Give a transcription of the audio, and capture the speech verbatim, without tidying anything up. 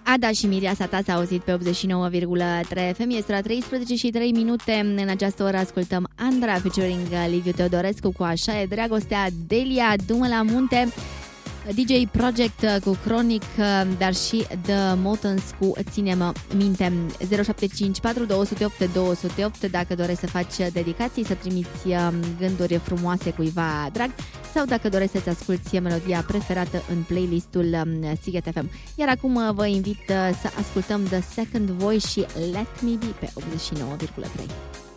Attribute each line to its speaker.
Speaker 1: Ada și Mireasa ta s-a auzit pe optzeci și nouă virgulă trei F M. Este la treisprezece și trei minute. În această oră ascultăm Andra featuring Liviu Teodorescu cu Așa e dragostea, Delia, Du-mă la munte, D J Project cu Chronic, dar și The Motons cu Ține-mă minte. Zero șapte cinci patru doi zero opt doi zero opt dacă dorești să faci dedicații, să trimiți gânduri frumoase cuiva drag sau dacă dorești să-ți asculti melodia preferată în playlistul Sighet F M. Iar acum vă invit să ascultăm The Second Voice și Let Me Be pe optzeci și nouă virgulă trei.